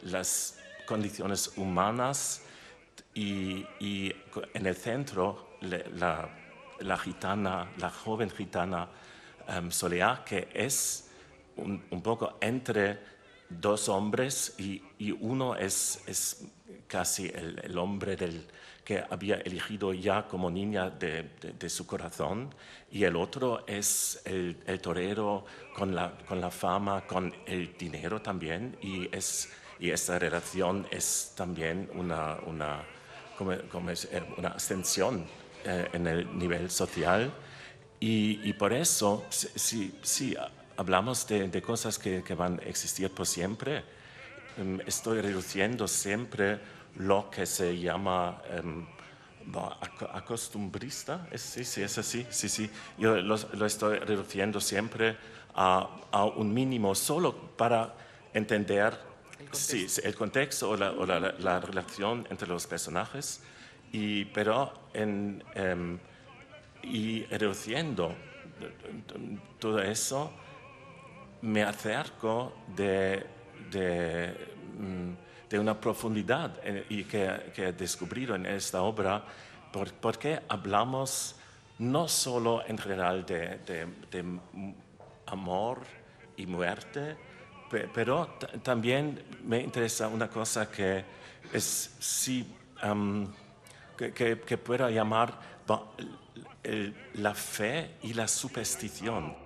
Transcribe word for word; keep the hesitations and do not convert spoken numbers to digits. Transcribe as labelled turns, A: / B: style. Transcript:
A: las condiciones humanas y, y en el centro la, la gitana, la joven gitana um, Soleá, que es un, un poco entre dos hombres y, y uno es, es casi el, el hombre del, que había elegido ya como niña de, de, de su corazón, y el otro es el, el torero con la, con la fama, con el dinero también, y, es, y esta relación es también una, una, como, como es, una ascensión eh, en el nivel social, y, y por eso, sí, sí, hablamos de, de cosas que, que van a existir por siempre. Um, estoy reduciendo siempre lo que se llama um, acostumbrista, ¿Es, sí, sí, es así, sí, sí. Yo lo, lo estoy reduciendo siempre a, a, un mínimo solo para entender
B: El
A: sí,
B: contexto.
A: el contexto o, la, o la, la, relación entre los personajes, y, pero en, um, y reduciendo todo eso, me acerco de, de, de una profundidad y que, que he descubierto en esta obra, por, porque hablamos no solo en general de, de, de amor y muerte, pero también me interesa una cosa que es sí, um, que, que, que pueda llamar el, la fe y la superstición.